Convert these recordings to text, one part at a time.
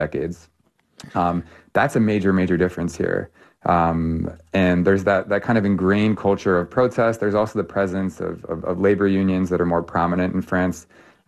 decades. That's a major, major difference here. And there's that kind of ingrained culture of protest. There's also the presence of labor unions that are more prominent in France.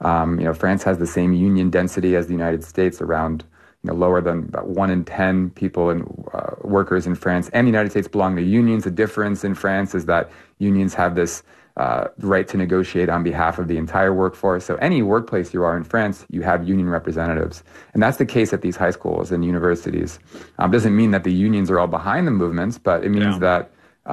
France has the same union density as the United States, around lower than about 1 in 10 people and workers in France and the United States belong to unions. The difference in France is that unions have this right to negotiate on behalf of the entire workforce. So any workplace you are in France, you have union representatives. And that's the case at these high schools and universities. Doesn't mean that the unions are all behind the movements, but it means that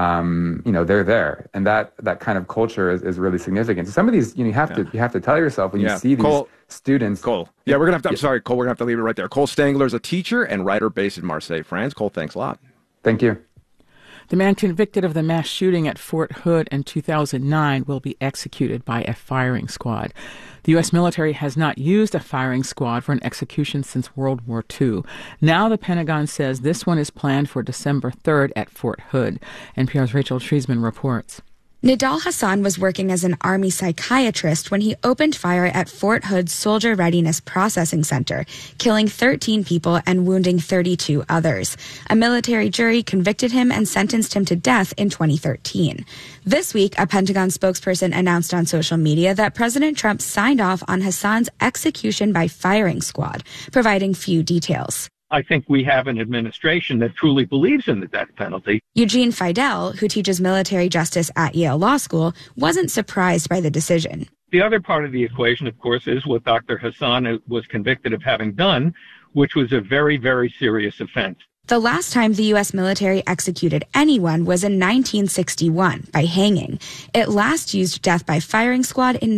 they're there. And that kind of culture is really significant. So some of these, you have to tell yourself when you see these students. Cole. Yeah, we're going to have to, I'm sorry, Cole, we're going to have to leave it right there. Cole Stangler is a teacher and writer based in Marseille, France. Cole, thanks a lot. Thank you. The man convicted of the mass shooting at Fort Hood in 2009 will be executed by a firing squad. The U.S. military has not used a firing squad for an execution since World War II. Now the Pentagon says this one is planned for December 3rd at Fort Hood. NPR's Rachel Treisman reports. Nidal Hassan was working as an Army psychiatrist when he opened fire at Fort Hood's Soldier Readiness Processing Center, killing 13 people and wounding 32 others. A military jury convicted him and sentenced him to death in 2013. This week, a Pentagon spokesperson announced on social media that President Trump signed off on Hassan's execution by firing squad, providing few details. I think we have an administration that truly believes in the death penalty. Eugene Fidel, who teaches military justice at Yale Law School, wasn't surprised by the decision. The other part of the equation, of course, is what Dr. Hassan was convicted of having done, which was a very, very serious offense. The last time the U.S. military executed anyone was in 1961 by hanging. It last used death by firing squad in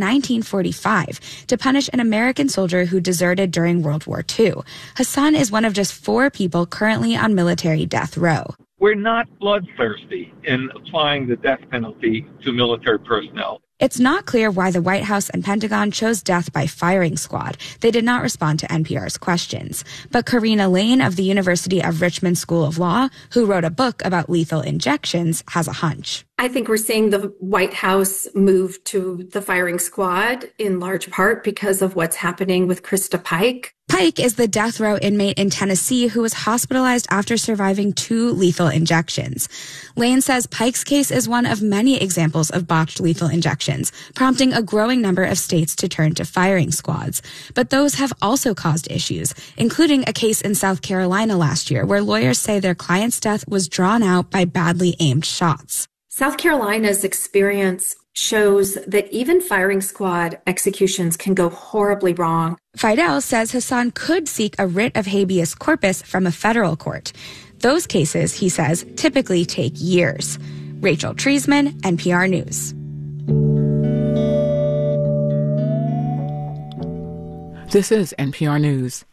1945 to punish an American soldier who deserted during World War II. Hassan is one of just 4 people currently on military death row. We're not bloodthirsty in applying the death penalty to military personnel. It's not clear why the White House and Pentagon chose death by firing squad. They did not respond to NPR's questions. But Karina Lane of the University of Richmond School of Law, who wrote a book about lethal injections, has a hunch. I think we're seeing the White House move to the firing squad in large part because of what's happening with Krista Pike. Pike is the death row inmate in Tennessee who was hospitalized after surviving 2 lethal injections. Lane says Pike's case is one of many examples of botched lethal injections, prompting a growing number of states to turn to firing squads. But those have also caused issues, including a case in South Carolina last year where lawyers say their client's death was drawn out by badly aimed shots. South Carolina's experience shows that even firing squad executions can go horribly wrong. Fidel says Hassan could seek a writ of habeas corpus from a federal court. Those cases, he says, typically take years. Rachel Treisman, NPR News. This is NPR News.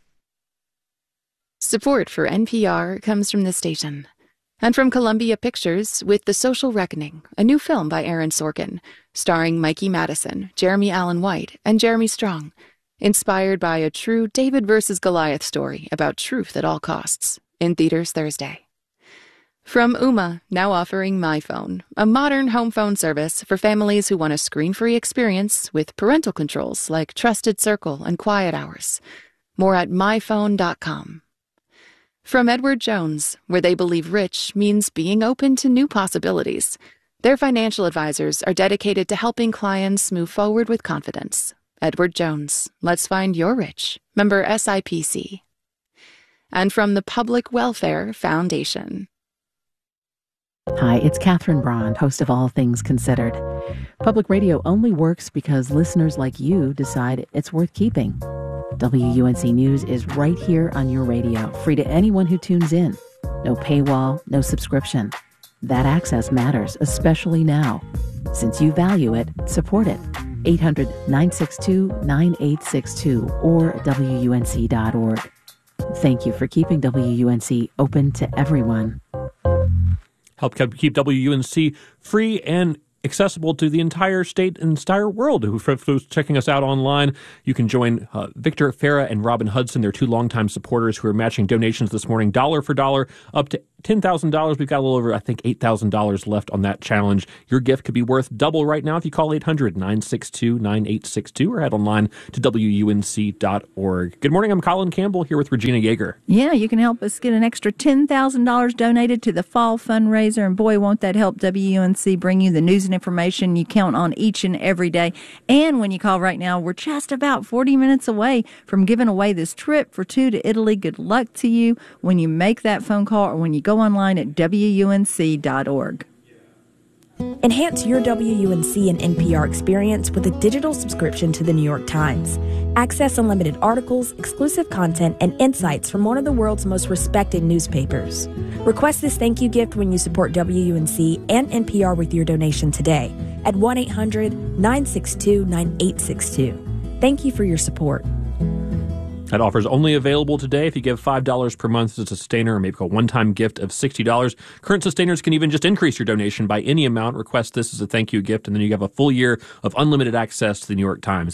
Support for NPR comes from this station. And from Columbia Pictures with The Social Reckoning, a new film by Aaron Sorkin, starring Mikey Madison, Jeremy Allen White, and Jeremy Strong, inspired by a true David versus Goliath story about truth at all costs, in theaters Thursday. From Ooma, now offering MyPhone, a modern home phone service for families who want a screen-free experience with parental controls like Trusted Circle and Quiet Hours. More at myphone.com. From Edward Jones, where they believe rich means being open to new possibilities. Their financial advisors are dedicated to helping clients move forward with confidence. Edward Jones, let's find your rich. Member SIPC. And from the Public Welfare Foundation. Hi, it's Catherine Braun, host of All Things Considered. Public radio only works because listeners like you decide it's worth keeping. WUNC News is right here on your radio, free to anyone who tunes in. No paywall, no subscription. That access matters, especially now. Since you value it, support it. 800-962-9862 or WUNC.org. Thank you for keeping WUNC open to everyone. Help keep WUNC free and accessible to the entire state and entire world. For those checking us out online, you can join Victor Farah and Robin Hudson. They're 2 longtime supporters who are matching donations this morning, dollar for dollar, up to $10,000. We've got a little over, I think, $8,000 left on that challenge. Your gift could be worth double right now if you call 800-962-9862 or head online to WUNC.org. Good morning. I'm Colin Campbell here with Regina Yeager. Yeah, you can help us get an extra $10,000 donated to the fall fundraiser. And boy, won't that help WUNC bring you the news and information you count on each and every day. And when you call right now, we're just about 40 minutes away from giving away this trip for two to Italy. Good luck to you when you make that phone call or when you go online at WUNC.org. Enhance your WUNC and NPR experience with a digital subscription to The New York Times. Access unlimited articles, exclusive content, and insights from one of the world's most respected newspapers. Request this thank you gift when you support WUNC and NPR with your donation today at 1-800-962-9862. Thank you for your support. That offer is only available today if you give $5 per month as a sustainer or maybe a one-time gift of $60. Current sustainers can even just increase your donation by any amount. Request this as a thank you gift, and then you have a full year of unlimited access to the New York Times.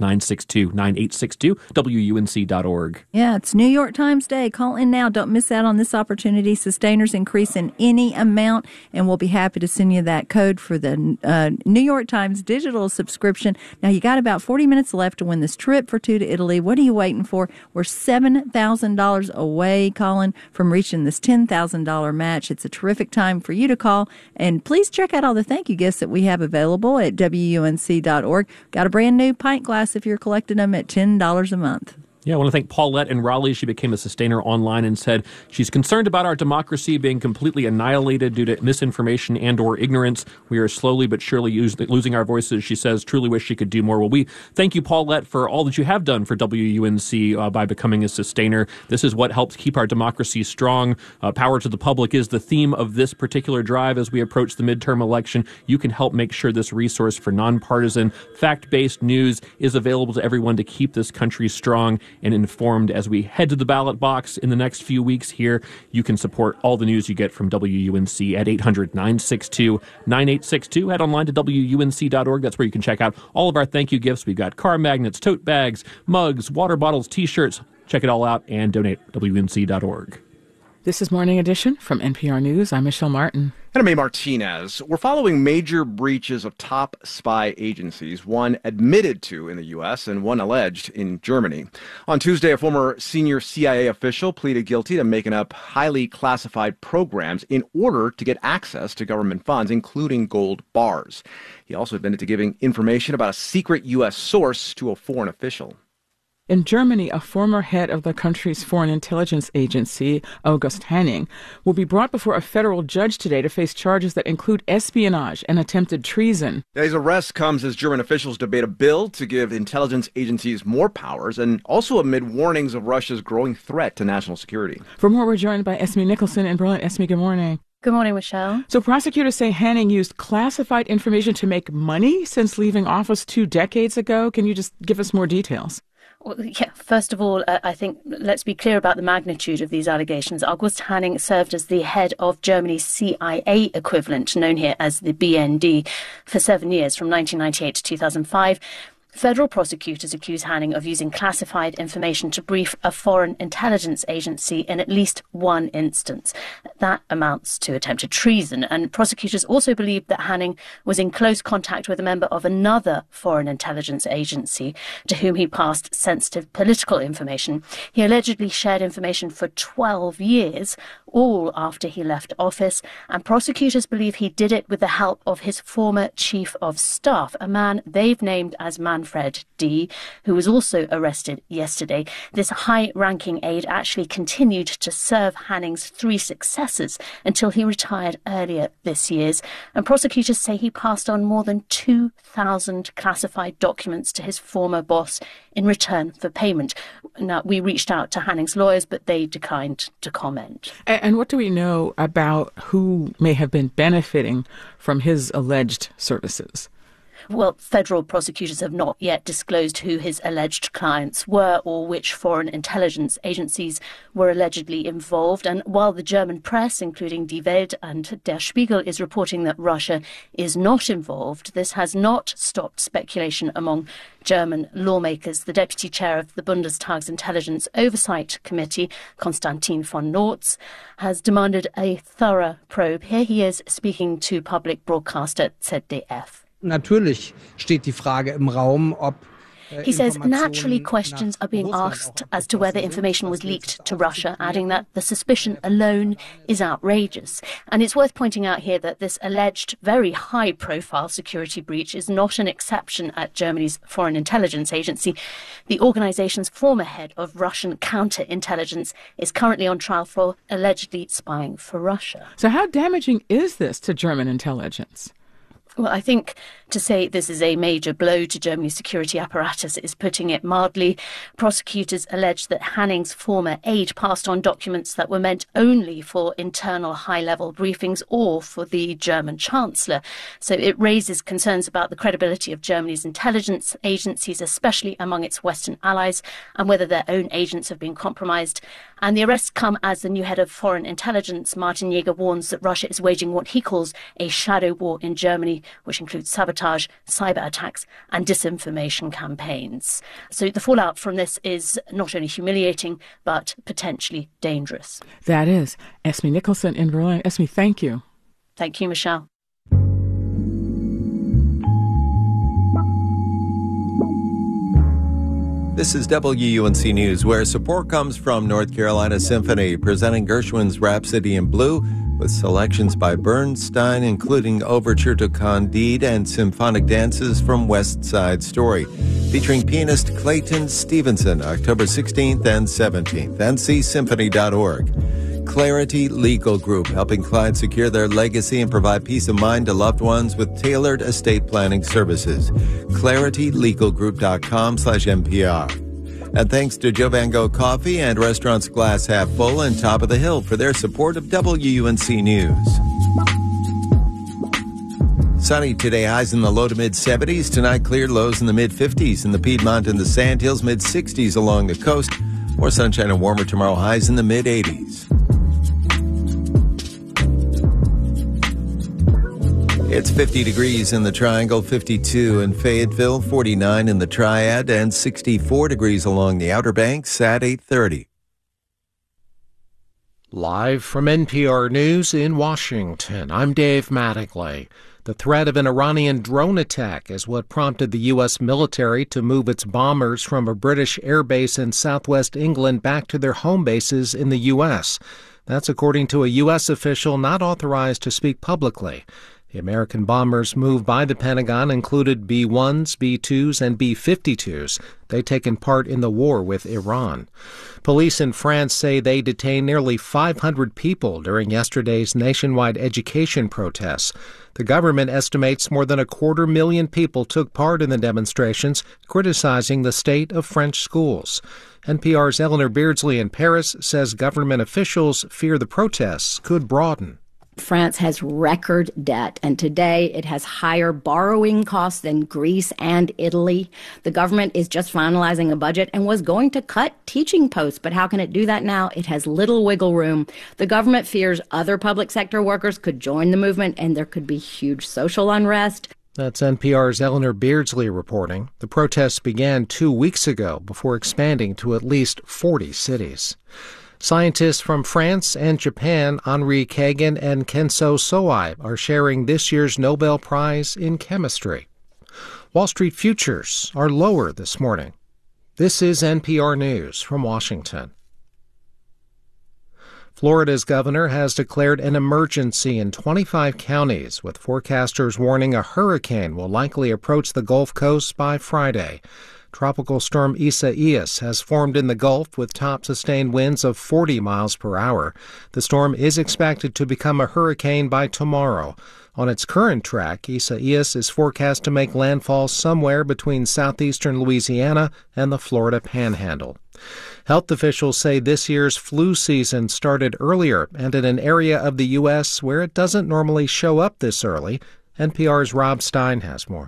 800-962-9862, WUNC.org. Yeah, it's New York Times Day. Call in now. Don't miss out on this opportunity. Sustainers increase in any amount, and we'll be happy to send you that code for the New York Times digital subscription. Now, you got about 40 minutes left to win this trip for two to Italy. What are you waiting for? We're $7,000 away, Colin, from reaching this $10,000 match. It's a terrific time for you to call. And please check out all the thank you gifts that we have available at WUNC.org. Got a brand new pint glass if you're collecting them at $10 a month. Yeah, I want to thank Paulette in Raleigh. She became a sustainer online and said she's concerned about our democracy being completely annihilated due to misinformation and or ignorance. We are slowly but surely losing our voices. She says, truly wish she could do more. Well, we thank you, Paulette, for all that you have done for WUNC by becoming a sustainer. This is what helps keep our democracy strong. Power to the public is the theme of this particular drive as we approach the midterm election. You can help make sure this resource for nonpartisan, fact-based news is available to everyone to keep this country strong and informed as we head to the ballot box in the next few weeks here. You can support all the news you get from WUNC at 800-962-9862. Head online to WUNC.org. That's where you can check out all of our thank you gifts. We've got car magnets, tote bags, mugs, water bottles, T-shirts. Check it all out and donate at WUNC.org. This is Morning Edition from NPR News. I'm Michelle Martin. And I'm A. Martinez. We're following major breaches of top spy agencies, one admitted to in the U.S. and one alleged in Germany. On Tuesday, a former senior CIA official pleaded guilty to making up highly classified programs in order to get access to government funds, including gold bars. He also admitted to giving information about a secret U.S. source to a foreign official. In Germany, a former head of the country's foreign intelligence agency, August Hanning, will be brought before a federal judge today to face charges that include espionage and attempted treason. His arrest comes as German officials debate a bill to give intelligence agencies more powers and also amid warnings of Russia's growing threat to national security. For more, we're joined by Esme Nicholson in Berlin. Esme, good morning. Good morning, Michelle. So prosecutors say Hanning used classified information to make money since leaving office 2 decades ago. Can you just give us more details? Well, yeah, first of all, I think let's be clear about the magnitude of these allegations. August Hanning served as the head of Germany's CIA equivalent, known here as the BND, for 7 years, from 1998 to 2005. Federal prosecutors accuse Hanning of using classified information to brief a foreign intelligence agency in at least one instance. That amounts to attempted treason. And prosecutors also believe that Hanning was in close contact with a member of another foreign intelligence agency to whom he passed sensitive political information. He allegedly shared information for 12 years, all after he left office. And prosecutors believe he did it with the help of his former chief of staff, a man they've named as Manfred D., who was also arrested yesterday. This high-ranking aide actually continued to serve Hanning's 3 successors until he retired earlier this year. And prosecutors say he passed on more than 2,000 classified documents to his former boss in return for payment. Now, we reached out to Hanning's lawyers, but they declined to comment. And what do we know about who may have been benefiting from his alleged services? Well, federal prosecutors have not yet disclosed who his alleged clients were or which foreign intelligence agencies were allegedly involved. And while the German press, including Die Welt and Der Spiegel, is reporting that Russia is not involved, this has not stopped speculation among German lawmakers. The deputy chair of the Bundestag's Intelligence Oversight Committee, Konstantin von Nortz, has demanded a thorough probe. Here he is speaking to public broadcaster ZDF. Natürlich steht die Frage im Raum, ob He says naturally questions are being asked as to whether information was leaked to Russia, adding that the suspicion alone is outrageous. And it's worth pointing out here that this alleged very high-profile security breach is not an exception at Germany's Foreign Intelligence Agency. The organization's former head of Russian counterintelligence is currently on trial for allegedly spying for Russia. So how damaging is this to German intelligence? Well, I think to say this is a major blow to Germany's security apparatus is putting it mildly. Prosecutors allege that Hanning's former aide passed on documents that were meant only for internal high-level briefings or for the German Chancellor. So it raises concerns about the credibility of Germany's intelligence agencies, especially among its Western allies, and whether their own agents have been compromised. And the arrests come as the new head of foreign intelligence, Martin Jäger, warns that Russia is waging what he calls a shadow war in Germany, which includes sabotage, cyber attacks and disinformation campaigns. So the fallout from this is not only humiliating, but potentially dangerous. That is. Esme Nicholson in Berlin. Esme, thank you. Thank you, Michelle. This is WUNC News, where support comes from North Carolina Symphony, presenting Gershwin's Rhapsody in Blue, with selections by Bernstein, including Overture to Candide and symphonic dances from West Side Story, featuring pianist Clayton Stevenson, October 16th and 17th, ncsymphony.org. Clarity Legal Group, helping clients secure their legacy and provide peace of mind to loved ones with tailored estate planning services. ClarityLegalGroup.com/NPR. And thanks to Joe Van Gogh Coffee and restaurants Glass Half Full and Top of the Hill for their support of WUNC News. Sunny today, highs in the low to mid-70s. Tonight, clear, lows in the mid-50s. In the Piedmont and the Sandhills, mid-60s along the coast. More sunshine and warmer tomorrow, highs in the mid-80s. It's 50 degrees in the Triangle, 52 in Fayetteville, 49 in the Triad, and 64 degrees along the Outer Banks at 8:30. Live from NPR News in Washington, I'm Dave Mattingly. The threat of an Iranian drone attack is what prompted the U.S. military to move its bombers from a British airbase in southwest England back to their home bases in the U.S. That's according to a U.S. official not authorized to speak publicly. The American bombers moved by the Pentagon included B-1s, B-2s, and B-52s. They'd taken part in the war with Iran. Police in France say they detained nearly 500 people during yesterday's nationwide education protests. The government estimates more than 250,000 people took part in the demonstrations, criticizing the state of French schools. NPR's Eleanor Beardsley in Paris says government officials fear the protests could broaden. France has record debt, and today it has higher borrowing costs than Greece and Italy. The government is just finalizing a budget and was going to cut teaching posts, but how can it do that now? It has little wiggle room. The government fears other public sector workers could join the movement, and there could be huge social unrest. That's NPR's Eleanor Beardsley reporting. The protests began 2 weeks ago before expanding to at least 40 cities. Scientists from France and Japan, Henri Kagan and Kenso Soai, are sharing this year's Nobel Prize in Chemistry. Wall Street futures are lower this morning. This is NPR News from Washington. Florida's governor has declared an emergency in 25 counties, with forecasters warning a hurricane will likely approach the Gulf Coast by Friday. Tropical storm Isaias has formed in the Gulf with top sustained winds of 40 miles per hour. The storm is expected to become a hurricane by tomorrow. On its current track, Isaias is forecast to make landfall somewhere between southeastern Louisiana and the Florida Panhandle. Health officials say this year's flu season started earlier and in an area of the U.S. where it doesn't normally show up this early. NPR's Rob Stein has more.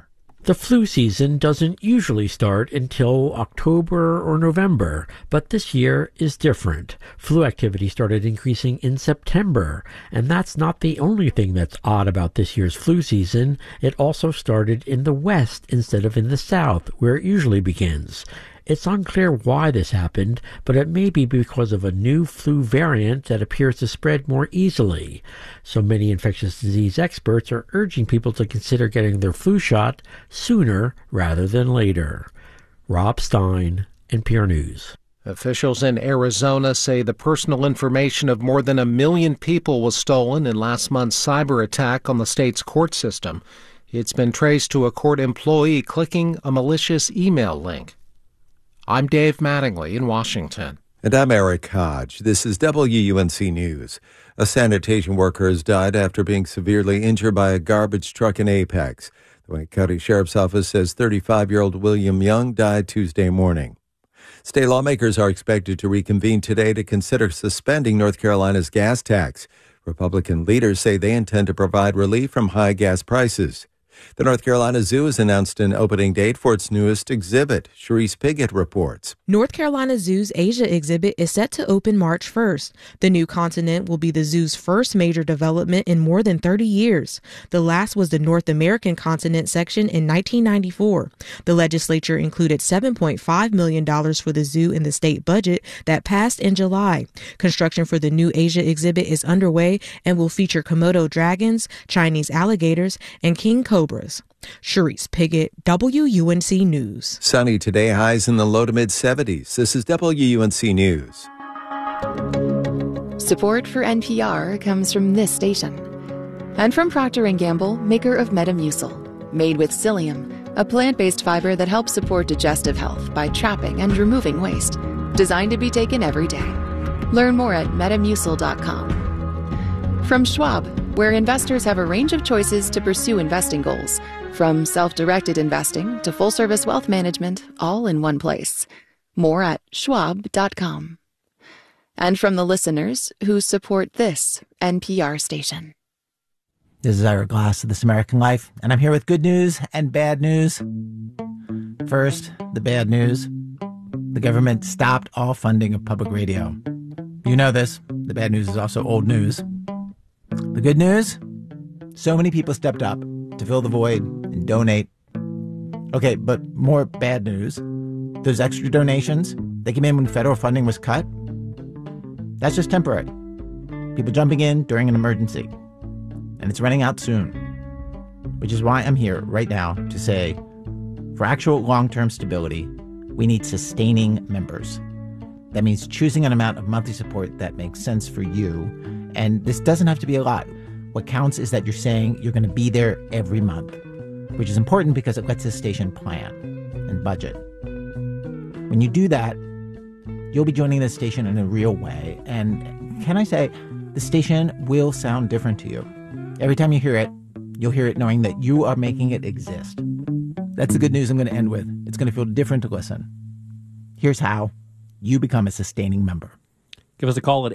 The flu season doesn't usually start until October or November, but this year is different. Flu activity started increasing in September, and that's not the only thing that's odd about this year's flu season. It also started in the West instead of in the South, where it usually begins. It's unclear why this happened, but it may be because of a new flu variant that appears to spread more easily. So many infectious disease experts are urging people to consider getting their flu shot sooner rather than later. Rob Stein, NPR News. Officials in Arizona say the personal information of more than 1 million people was stolen in last month's cyber attack on the state's court system. It's been traced to a court employee clicking a malicious email link. I'm Dave Mattingly in Washington. And I'm Eric Hodge. This is WUNC News. A sanitation worker has died after being severely injured by a garbage truck in Apex. The Wayne County Sheriff's Office says 35-year-old William Young died Tuesday morning. State lawmakers are expected to reconvene today to consider suspending North Carolina's gas tax. Republican leaders say they intend to provide relief from high gas prices. The North Carolina Zoo has announced an opening date for its newest exhibit. Sharice Piggott reports. North Carolina Zoo's Asia exhibit is set to open March 1st. The new continent will be the zoo's first major development in more than 30 years. The last was the North American continent section in 1994. The legislature included $7.5 million for the zoo in the state budget that passed in July. Construction for the new Asia exhibit is underway and will feature Komodo dragons, Chinese alligators, and king cobras. Sharice Piggott, WUNC News. Sunny today, highs in the low to mid-70s. This is WUNC News. Support for NPR comes from this station. And from Procter & Gamble, maker of Metamucil. Made with psyllium, a plant-based fiber that helps support digestive health by trapping and removing waste. Designed to be taken every day. Learn more at Metamucil.com. From Schwab, where investors have a range of choices to pursue investing goals, from self-directed investing to full-service wealth management, all in one place. More at schwab.com. And from the listeners who support this NPR station. This is Ira Glass of This American Life, and I'm here with good news and bad news. First, the bad news. The government stopped all funding of public radio. You know this. The bad news is also old news. The good news? So many people stepped up to fill the void and donate. Okay, but more bad news. Those extra donations, they came in when federal funding was cut. That's just temporary. People jumping in during an emergency. And it's running out soon. Which is why I'm here right now to say, for actual long-term stability, we need sustaining members. That means choosing an amount of monthly support that makes sense for you. And this doesn't have to be a lot. What counts is that you're saying you're going to be there every month, which is important because it lets the station plan and budget. When you do that, you'll be joining the station in a real way. And can I say, the station will sound different to you. Every time you hear it, you'll hear it knowing that you are making it exist. That's the good news I'm going to end with. It's going to feel different to listen. Here's how you become a sustaining member. Give us a call at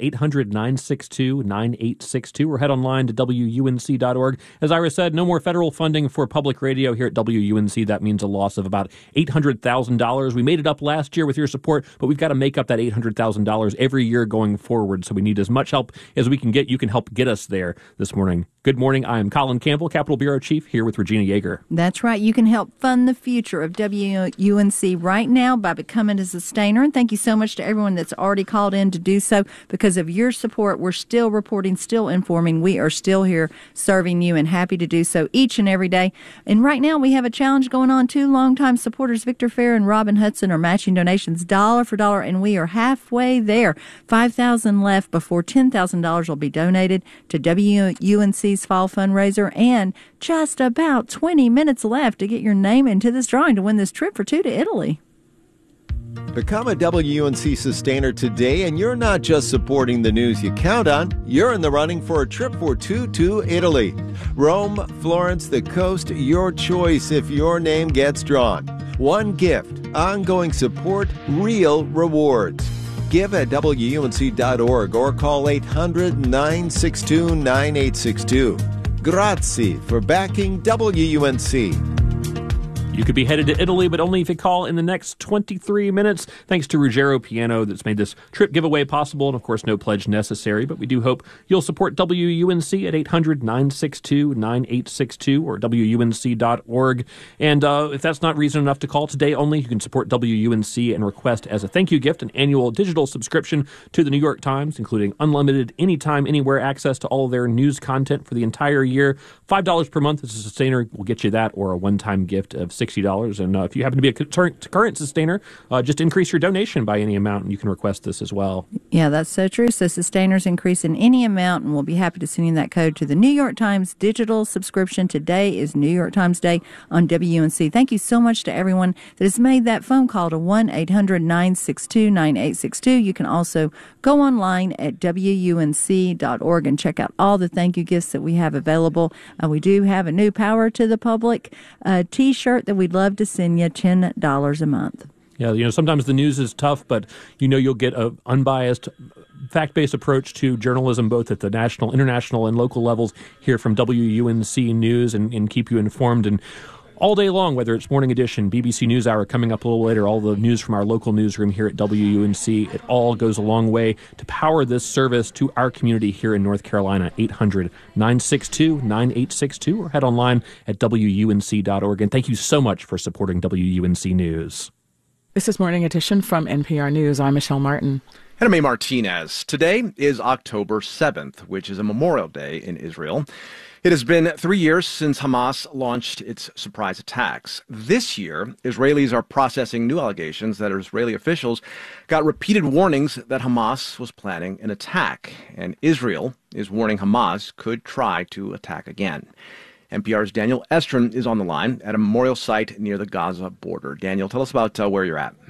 800-962-9862 or head online to WUNC.org. As Ira said, no more federal funding for public radio here at WUNC. That means a loss of about $800,000. We made it up last year with your support, but we've got to make up that $800,000 every year going forward. So we need as much help as we can get. You can help get us there this morning. Good morning. I am Colin Campbell, Capitol Bureau Chief, here with Regina Yeager. That's right. You can help fund the future of WUNC right now by becoming a sustainer. And thank you so much to everyone that's already called in to do so. Because of your support, we're still reporting, still informing. We are still here serving you and happy to do so each and every day. And right now we have a challenge going on. Two longtime supporters, Victor Fair and Robin Hudson, are matching donations dollar for dollar, and we are halfway there. $5,000 left before $10,000 will be donated to WUNC's fall fundraiser, and just about 20 minutes left to get your name into this drawing to win this trip for two to Italy. Become a WUNC sustainer today, and you're not just supporting the news you count on. You're in the running for a trip for two to Italy. Rome, Florence, the coast, your choice if your name gets drawn. One gift, ongoing support, real rewards. Give at WUNC.org or call 800-962-9862. Grazie for backing WUNC. You could be headed to Italy, but only if you call in the next 23 minutes. Thanks to Ruggiero Piano that's made this trip giveaway possible. And, of course, no pledge necessary. But we do hope you'll support WUNC at 800-962-9862 or WUNC.org. And if that's not reason enough to call today only, you can support WUNC and request as a thank you gift an annual digital subscription to the New York Times, including unlimited, anytime, anywhere access to all of their news content for the entire year. $5 per month as a sustainer will get you that, or a one-time gift of $60. And if you happen to be a current sustainer, just increase your donation by any amount, and you can request this as well. Yeah, that's so true. So sustainers increase in any amount, and we'll be happy to send you that code to the New York Times digital subscription. Today is New York Times Day on WUNC. Thank you so much to everyone that has made that phone call to 1-800-962-9862. You can also go online at WUNC.org and check out all the thank you gifts that we have available. We do have a new Power to the Public T-shirt that we'd love to send you, $10 a month. Yeah, sometimes the news is tough, but you'll get an unbiased, fact-based approach to journalism, both at the national, international, and local levels here from WUNC News, and keep you informed. And all day long, whether it's Morning Edition, BBC NewsHour coming up a little later, all the news from our local newsroom here at WUNC, it all goes a long way to power this service to our community here in North Carolina. 800-962-9862 or head online at WUNC.org. And thank you so much for supporting WUNC News. This is Morning Edition from NPR News. I'm Michelle Martin. And I'm May Martinez. Today is October 7th, which is a Memorial Day in Israel. It has been 3 years since Hamas launched its surprise attacks. This year, Israelis are processing new allegations that Israeli officials got repeated warnings that Hamas was planning an attack. And Israel is warning Hamas could try to attack again. NPR's Daniel Estrin is on the line at a memorial site near the Gaza border. Daniel, tell us about where you're at.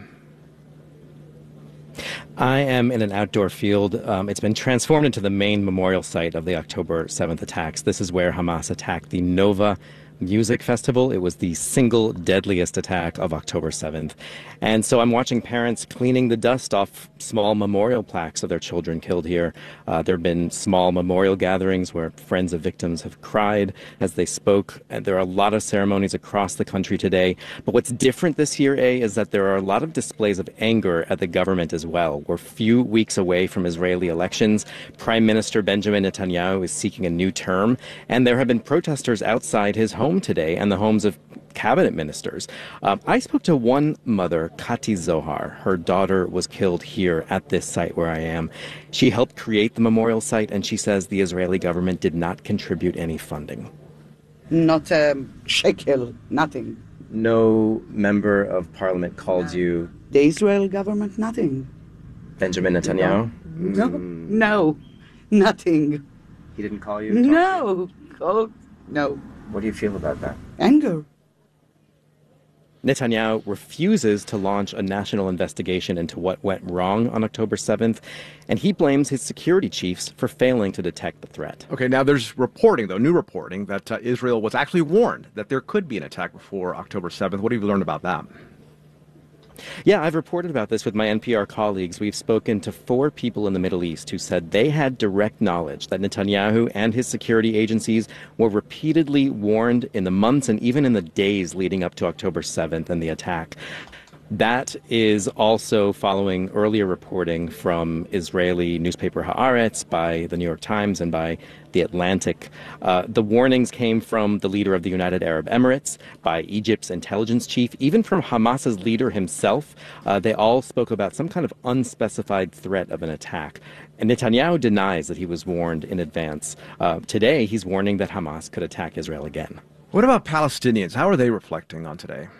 I am in an outdoor field. It's been transformed into the main memorial site of the October 7th attacks. This is where Hamas attacked the Nova Music Festival. It was the single deadliest attack of October 7th. And so I'm watching parents cleaning the dust off small memorial plaques of their children killed here. There have been small memorial gatherings where friends of victims have cried as they spoke. And there are a lot of ceremonies across the country today. But what's different this year, is that there are a lot of displays of anger at the government as well. We're a few weeks away from Israeli elections. Prime Minister Benjamin Netanyahu is seeking a new term. And there have been protesters outside his home today and the homes of cabinet ministers. I spoke to one mother, Kati Zohar. Her daughter was killed here at this site where I am. She helped create the memorial site, and she says the Israeli government did not contribute any funding. Not a shekel, nothing. No member of parliament called you? The Israeli government, nothing. Benjamin Netanyahu? No, nothing. He didn't call you? No. Oh, no. What do you feel about that? Anger. Netanyahu refuses to launch a national investigation into what went wrong on October 7th, and he blames his security chiefs for failing to detect the threat. Okay, now there's reporting, though, new reporting, that Israel was actually warned that there could be an attack before October 7th. What have you learned about that? Yeah, I've reported about this with my NPR colleagues. We've spoken to 4 people in the Middle East who said they had direct knowledge that Netanyahu and his security agencies were repeatedly warned in the months and even in the days leading up to October 7th and the attack. That is also following earlier reporting from Israeli newspaper Haaretz, by the New York Times, and by The Atlantic. The warnings came from the leader of the United Arab Emirates, by Egypt's intelligence chief, even from Hamas's leader himself. They all spoke about some kind of unspecified threat of an attack. And Netanyahu denies that he was warned in advance. Today, he's warning that Hamas could attack Israel again. What about Palestinians? How are they reflecting on today?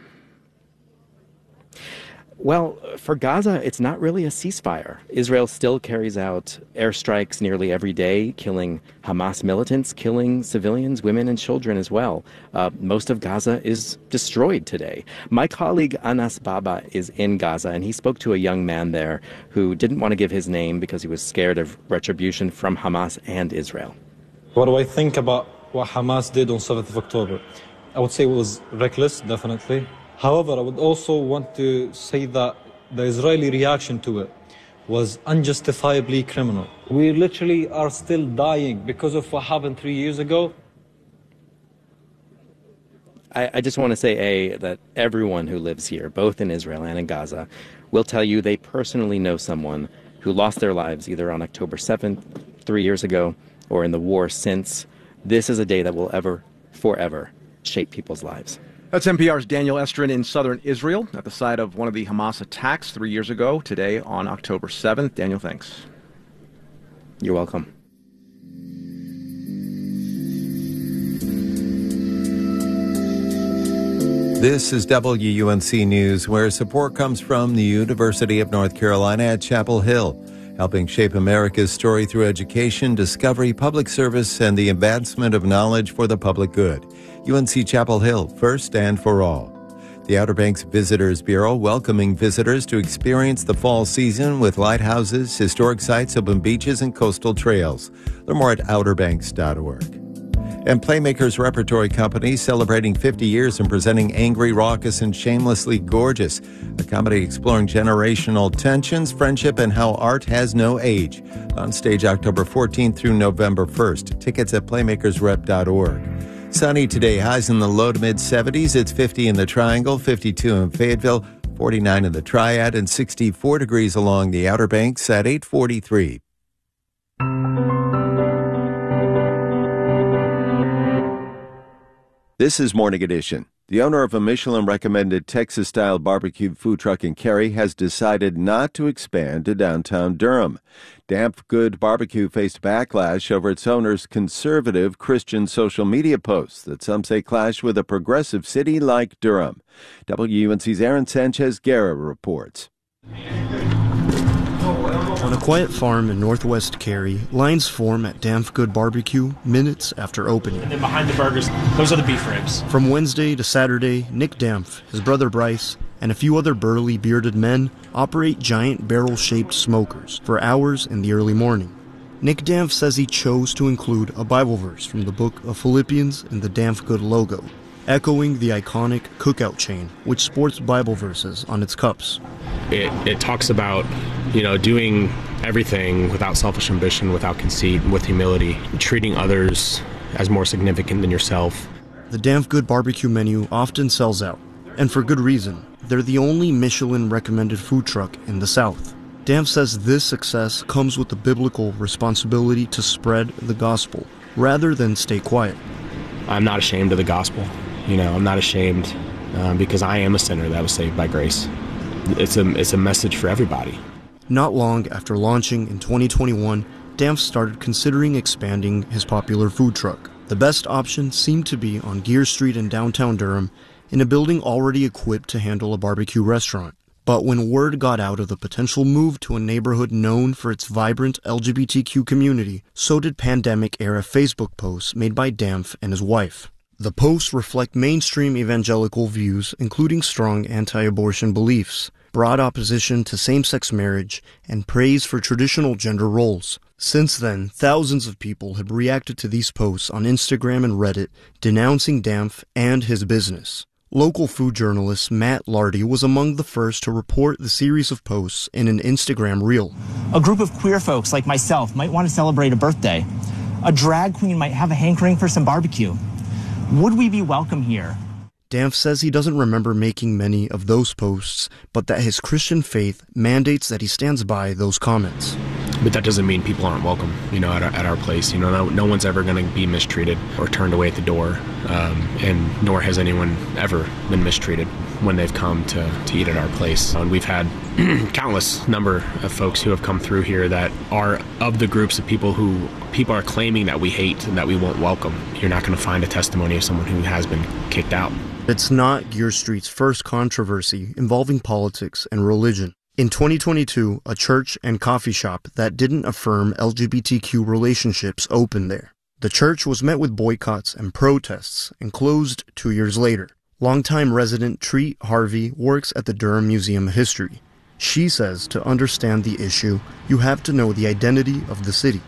Well, for Gaza, it's not really a ceasefire. Israel still carries out airstrikes nearly every day, killing Hamas militants, killing civilians, women and children as well. Most of Gaza is destroyed today. My colleague Anas Baba is in Gaza, and he spoke to a young man there who didn't want to give his name because he was scared of retribution from Hamas and Israel. What do I think about what Hamas did on 7th of October? I would say it was reckless, definitely. However, I would also want to say that the Israeli reaction to it was unjustifiably criminal. We literally are still dying because of what happened 3 years ago. I just want to say, that everyone who lives here, both in Israel and in Gaza, will tell you they personally know someone who lost their lives either on October 7th, 3 years ago, or in the war since. This is a day that will forever shape people's lives. That's NPR's Daniel Estrin in southern Israel at the site of one of the Hamas attacks 3 years ago, today on October 7th. Daniel, thanks. You're welcome. This is WUNC News, where support comes from the University of North Carolina at Chapel Hill, helping shape America's story through education, discovery, public service, and the advancement of knowledge for the public good. UNC Chapel Hill, first and for all. The Outer Banks Visitors Bureau welcoming visitors to experience the fall season with lighthouses, historic sites, open beaches, and coastal trails. Learn more at outerbanks.org. And Playmakers Repertory Company celebrating 50 years and presenting Angry, Raucous, and Shamelessly Gorgeous, a comedy exploring generational tensions, friendship, and how art has no age. On stage October 14th through November 1st. Tickets at playmakersrep.org. Sunny today, highs in the low to mid-70s. It's 50 in the Triangle, 52 in Fayetteville, 49 in the Triad, and 64 degrees along the Outer Banks at 8:43. This is Morning Edition. The owner of a Michelin-recommended Texas-style barbecue food truck in Cary has decided not to expand to downtown Durham. Damp Good Barbecue faced backlash over its owner's conservative Christian social media posts that some say clash with a progressive city like Durham. WUNC's Aaron Sanchez-Guerra reports. On a quiet farm in northwest Cary, lines form at Damp Good Barbecue minutes after opening. And then behind the burgers, those are the beef ribs. From Wednesday to Saturday, Nick Dampf, his brother Bryce, and a few other burly, bearded men operate giant barrel-shaped smokers for hours in the early morning. Nick Dampf says he chose to include a Bible verse from the book of Philippians in the Damp Good logo, echoing the iconic cookout chain, which sports Bible verses on its cups. It talks about, doing everything without selfish ambition, without conceit, with humility, treating others as more significant than yourself. The Damp Good Barbecue menu often sells out, and for good reason. They're the only Michelin-recommended food truck in the South. Dampf says this success comes with the biblical responsibility to spread the gospel, rather than stay quiet. I'm not ashamed of the gospel. I'm not ashamed because I am a sinner that was saved by grace. It's a message for everybody. Not long after launching in 2021, Dampf started considering expanding his popular food truck. The best option seemed to be on Gear Street in downtown Durham, in a building already equipped to handle a barbecue restaurant. But when word got out of the potential move to a neighborhood known for its vibrant LGBTQ community, so did pandemic-era Facebook posts made by Dampf and his wife. The posts reflect mainstream evangelical views, including strong anti-abortion beliefs, broad opposition to same-sex marriage, and praise for traditional gender roles. Since then, thousands of people have reacted to these posts on Instagram and Reddit, denouncing Dampf and his business. Local food journalist Matt Lardy was among the first to report the series of posts in an Instagram reel. A group of queer folks like myself might want to celebrate a birthday. A drag queen might have a hankering for some barbecue. Would we be welcome here? Dampf says he doesn't remember making many of those posts, but that his Christian faith mandates that he stands by those comments. But that doesn't mean people aren't welcome, at our place. No one's ever going to be mistreated or turned away at the door, and nor has anyone ever been mistreated when they've come to eat at our place. And we've had countless number of folks who have come through here that are of the groups of people who people are claiming that we hate and that we won't welcome. You're not going to find a testimony of someone who has been kicked out. It's not Gear Street's first controversy involving politics and religion. In 2022, a church and coffee shop that didn't affirm LGBTQ relationships opened there. The church was met with boycotts and protests and closed 2 years later. Longtime resident Treat Harvey works at the Durham Museum of History. She says to understand the issue, you have to know the identity of the city.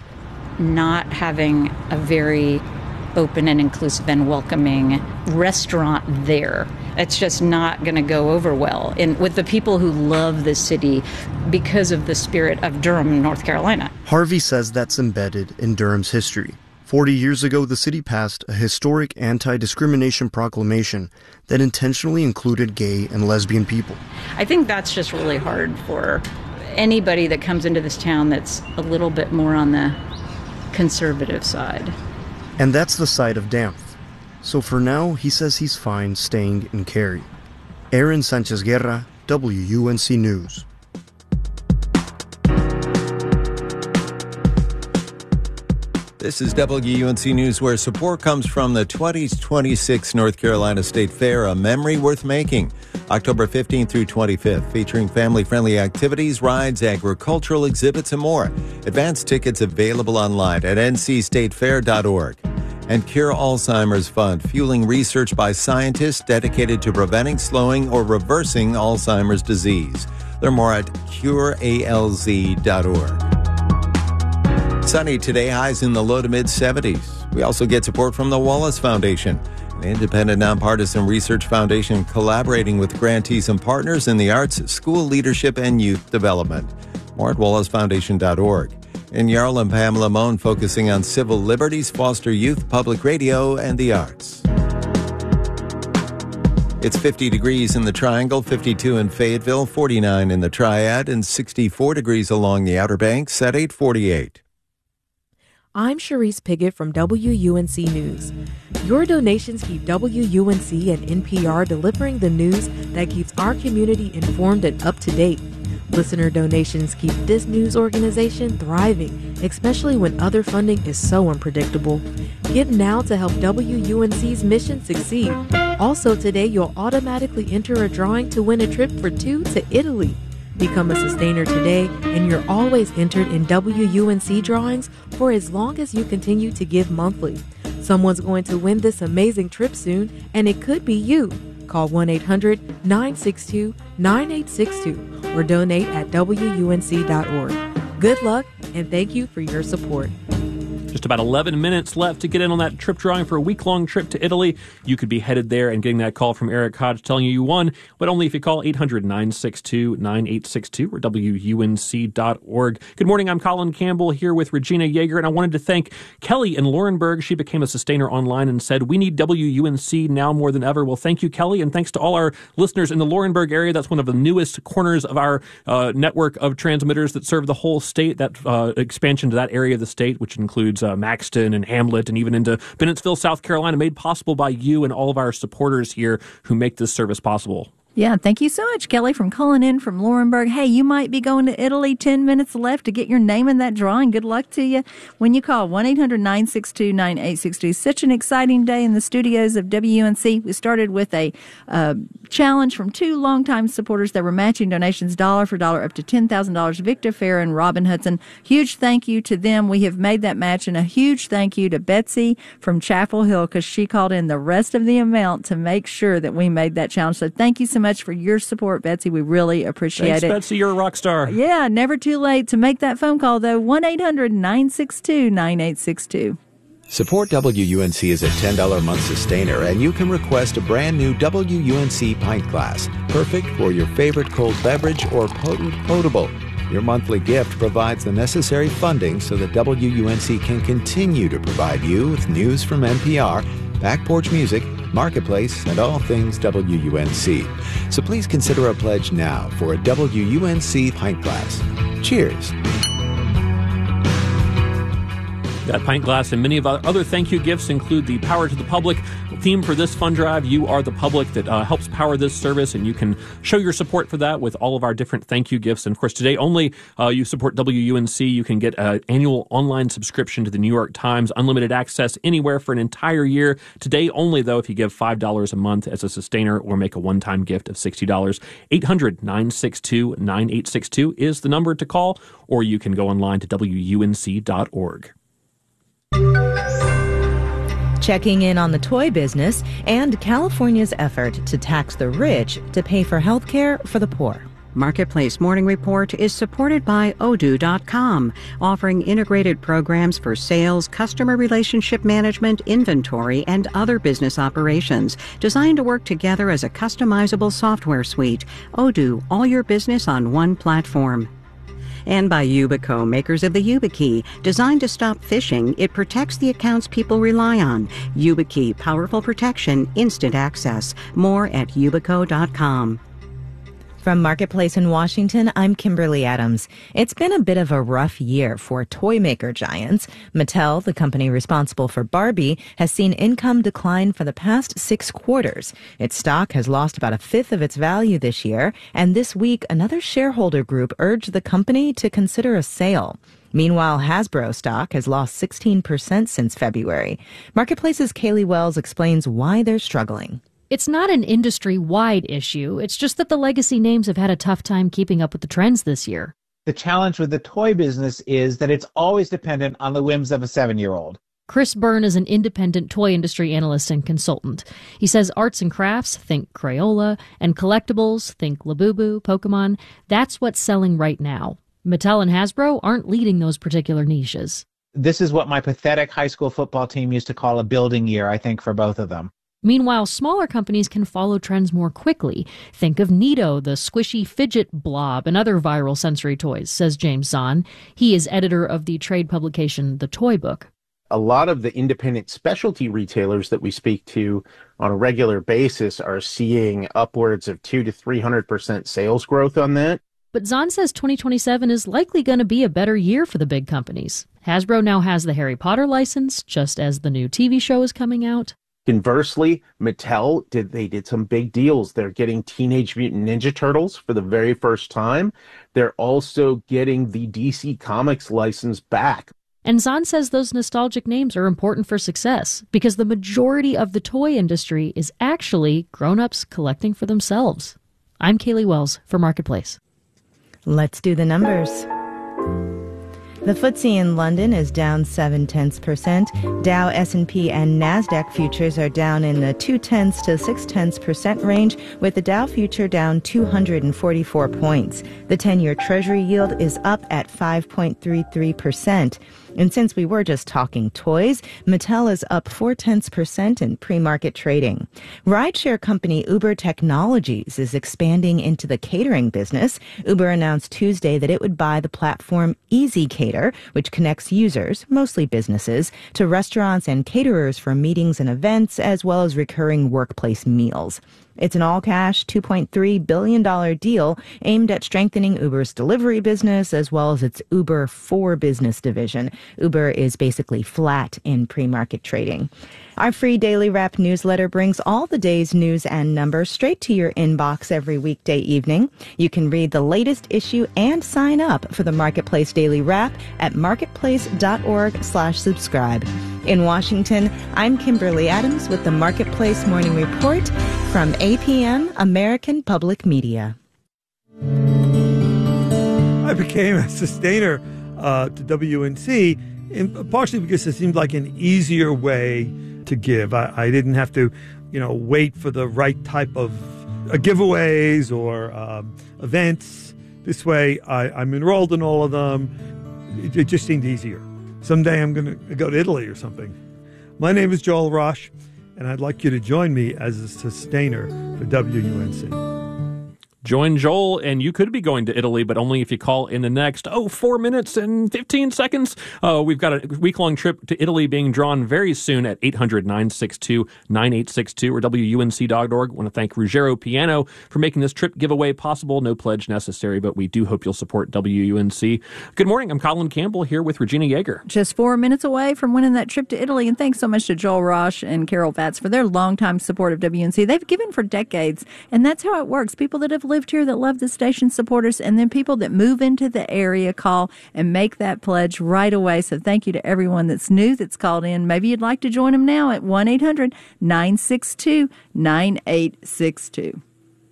Not having a very open and inclusive and welcoming restaurant there, it's just not going to go over well with the people who love this city because of the spirit of Durham, North Carolina. Harvey says that's embedded in Durham's history. 40 years ago, the city passed a historic anti-discrimination proclamation that intentionally included gay and lesbian people. I think that's just really hard for anybody that comes into this town that's a little bit more on the conservative side. And that's the side of Danf. So for now, he says he's fine staying in Cary. Aaron Sanchez Guerra, WUNC News. This is WUNC News, where support comes from the 2026 North Carolina State Fair, a memory worth making. October 15th through 25th, featuring family-friendly activities, rides, agricultural exhibits, and more. Advance tickets available online at ncstatefair.org. And Cure Alzheimer's Fund, fueling research by scientists dedicated to preventing, slowing, or reversing Alzheimer's disease. Learn more at curealz.org. Sunny today, highs in the low to mid-70s. We also get support from the Wallace Foundation, an independent nonpartisan research foundation collaborating with grantees and partners in the arts, school leadership, and youth development. More at wallacefoundation.org. In Yarlin, Pamela Moan focusing on civil liberties, foster youth, public radio, and the arts. It's 50 degrees in the Triangle, 52 in Fayetteville, 49 in the Triad, and 64 degrees along the Outer Banks at 8:48. I'm Sharice Piggott from WUNC News. Your donations keep WUNC and NPR delivering the news that keeps our community informed and up to date. Listener donations keep this news organization thriving, especially when other funding is so unpredictable. Give now to help WUNC's mission succeed. Also today, you'll automatically enter a drawing to win a trip for two to Italy. Become a sustainer today, and you're always entered in WUNC drawings for as long as you continue to give monthly. Someone's going to win this amazing trip soon, and it could be you. Call 1-800-962-9862 or donate at WUNC.org. Good luck, and thank you for your support. Just about 11 minutes left to get in on that trip drawing for a week-long trip to Italy. You could be headed there and getting that call from Eric Hodge telling you won, but only if you call 800-962-9862 or WUNC.org. Good morning, I'm Colin Campbell here with Regina Yeager, and I wanted to thank Kelly in Laurinburg. She became a sustainer online and said, we need WUNC now more than ever. Well, thank you, Kelly, and thanks to all our listeners in the Laurinburg area. That's one of the newest corners of our network of transmitters that serve the whole state, that expansion to that area of the state, which includes Maxton and Hamlet and even into Bennettsville, South Carolina, made possible by you and all of our supporters here who make this service possible. Yeah, thank you so much, Kelly, from calling in from Laurinburg. Hey, you might be going to Italy. 10 minutes left to get your name in that drawing. Good luck to you when you call 1-800-962-9862. Such an exciting day in the studios of WUNC. We started with a challenge from two longtime supporters that were matching donations dollar for dollar up to $10,000, Victor Fair and Robin Hudson. Huge thank you to them. We have made that match, and a huge thank you to Betsy from Chapel Hill because she called in the rest of the amount to make sure that we made that challenge. So thank you so much for your support, Betsy. We really appreciate it. Thanks, Betsy. You're a rock star. Yeah, never too late to make that phone call, though. 1-800-962-9862. Support WUNC as a $10 a month sustainer, and you can request a brand new WUNC pint glass, perfect for your favorite cold beverage or potent potable. Your monthly gift provides the necessary funding so that WUNC can continue to provide you with news from NPR, Back Porch Music, Marketplace, and all things WUNC. So please consider a pledge now for a WUNC pint glass. Cheers. That pint glass and many of our other thank you gifts include the Power to the Public theme for this fund drive. You are the public that helps power this service, and you can show your support for that with all of our different thank you gifts. And of course, today only you support WUNC. You can get an annual online subscription to the New York Times, unlimited access anywhere for an entire year. Today only, though, if you give $5 a month as a sustainer or make a one-time gift of $60. 800-962-9862 is the number to call, or you can go online to WUNC.org. Checking in on the toy business and California's effort to tax the rich to pay for health care for the poor. Marketplace Morning Report is supported by Odoo.com, offering integrated programs for sales, customer relationship management, inventory, and other business operations, designed to work together as a customizable software suite. Odoo, all your business on one platform. And by Yubico, makers of the YubiKey. Designed to stop phishing, it protects the accounts people rely on. YubiKey, powerful protection, instant access. More at yubico.com. From Marketplace in Washington, I'm Kimberly Adams. It's been a bit of a rough year for toy maker giants. Mattel, the company responsible for Barbie, has seen income decline for the past 6 quarters. Its stock has lost about a fifth of its value this year, and this week another shareholder group urged the company to consider a sale. Meanwhile, Hasbro stock has lost 16% since February. Marketplace's Kaylee Wells explains why they're struggling. It's not an industry-wide issue. It's just that the legacy names have had a tough time keeping up with the trends this year. The challenge with the toy business is that it's always dependent on the whims of a 7-year-old. Chris Byrne is an independent toy industry analyst and consultant. He says arts and crafts, think Crayola, and collectibles, think Labubu, Pokemon, that's what's selling right now. Mattel and Hasbro aren't leading those particular niches. This is what my pathetic high school football team used to call a building year, I think, for both of them. Meanwhile, smaller companies can follow trends more quickly. Think of Neato, the squishy fidget blob, and other viral sensory toys, says James Zahn. He is editor of the trade publication The Toy Book. A lot of the independent specialty retailers that we speak to on a regular basis are seeing upwards of 200% to 300% sales growth on that. But Zahn says 2027 is likely going to be a better year for the big companies. Hasbro now has the Harry Potter license, just as the new TV show is coming out. Conversely, Mattel did some big deals. They're getting Teenage Mutant Ninja Turtles for the very first time. They're also getting the DC Comics license back. And Zahn says those nostalgic names are important for success because the majority of the toy industry is actually grown-ups collecting for themselves. I'm Kaylee Wells for Marketplace. Let's do the numbers. The FTSE in London is down 0.7%. Dow, S&P, and NASDAQ futures are down in the 0.2 to 0.6% range, with the Dow future down 244 points. The 10-year Treasury yield is up at 5.33%. And since we were just talking toys, Mattel is up 0.4% in pre-market trading. Rideshare company Uber Technologies is expanding into the catering business. Uber announced Tuesday that it would buy the platform EasyCater, which connects users, mostly businesses, to restaurants and caterers for meetings and events, as well as recurring workplace meals. It's an all-cash $2.3 billion deal aimed at strengthening Uber's delivery business as well as its Uber for Business division. Uber is basically flat in pre-market trading. Our free Daily Wrap newsletter brings all the day's news and numbers straight to your inbox every weekday evening. You can read the latest issue and sign up for the Marketplace Daily Wrap at marketplace.org/subscribe. In Washington, I'm Kimberly Adams with the Marketplace Morning Report from APM, American Public Media. I became a sustainer to WUNC, partially because it seemed like an easier way to give. I didn't have to, wait for the right type of giveaways or events. This way, I'm enrolled in all of them. It just seemed easier. Someday I'm going to go to Italy or something. My name is Joel Rosh, and I'd like you to join me as a sustainer for WUNC. Join Joel, and you could be going to Italy, but only if you call in the next, 4 minutes and 15 seconds. We've got a week-long trip to Italy being drawn very soon at 800-962-9862 or WUNC.org. I want to thank Ruggiero Piano for making this trip giveaway possible. No pledge necessary, but we do hope you'll support WUNC. Good morning. I'm Colin Campbell here with Regina Yeager. Just 4 minutes away from winning that trip to Italy, and thanks so much to Joel Rosh and Carol Batts for their longtime support of WUNC. They've given for decades, and that's how it works. People that have lived here that love the station support us, and then people that move into the area call and make that pledge right away. So thank you to everyone that's new that's called in. Maybe you'd like to join them now at 1-800-962-9862.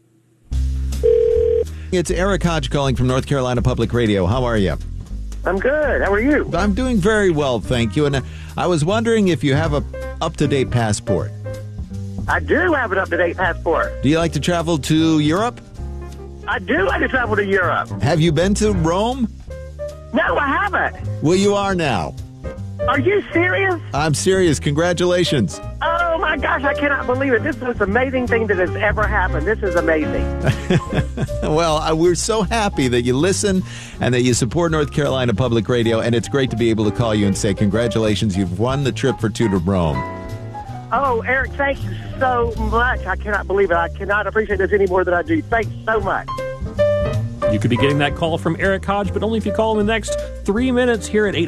It's Eric Hodge calling from North Carolina Public Radio. How are you? I'm good. How are you? I'm doing very well, thank you. And I was wondering if you have a up-to-date passport. I do have an up-to-date passport. Do you like to travel to Europe? I do like to travel to Europe. Have you been to Rome? No, I haven't. Well, you are now. Are you serious? I'm serious. Congratulations. Oh, my my gosh, I cannot believe it. This is the most amazing thing that has ever happened. This is amazing. Well, we're so happy that you listen and that you support North Carolina Public Radio, and it's great to be able to call you and say congratulations, you've won the trip for two to Rome. Oh, Eric, thank you so much. I cannot believe it. I cannot appreciate this any more than I do. Thanks so much. You could be getting that call from Eric Hodge, but only if you call in the next 3 minutes here at